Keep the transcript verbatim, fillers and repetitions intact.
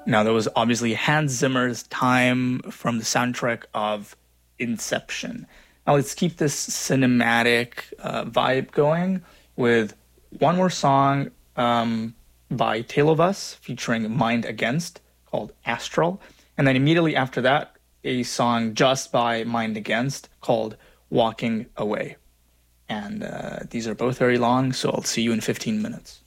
Now, that was obviously Hans Zimmer's time from the soundtrack of Inception. Now, let's keep this cinematic uh, vibe going with one more song um, by Tale of Us featuring Mind Against called Astral. And then immediately after that, a song just by Mind Against called Walking Away. And uh, these are both very long, so I'll see you in fifteen minutes.